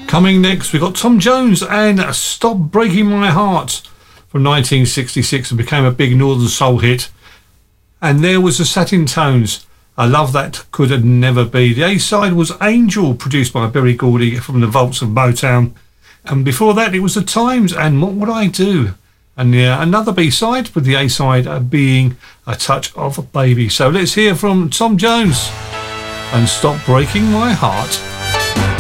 Coming next, we've got Tom Jones and Stop Breaking My Heart from 1966, and became a big Northern Soul hit. And there was the Satin Tones, I Love That Could Never Be. The A-side was Angel, produced by Berry Gordy from the vaults of Motown. And before that, it was The Times and What Would I Do? And another B-side, with the A-side being A Touch of a Baby. So let's hear from Tom Jones and Stop Breaking My Heart.